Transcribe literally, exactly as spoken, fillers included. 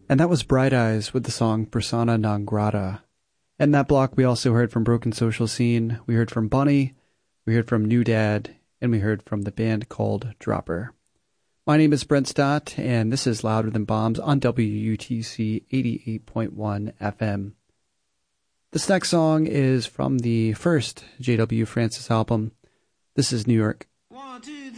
And that was Bright Eyes with the song Persona Non Grata. In that block, we also heard from Broken Social Scene, we heard from Bunny, we heard from New Dad, and we heard from the band called Dropper. My name is Brent Stott, and this is Louder Than Bombs on W U T C eighty-eight point one F M. This next song is from the first J W Francis album. This is New York.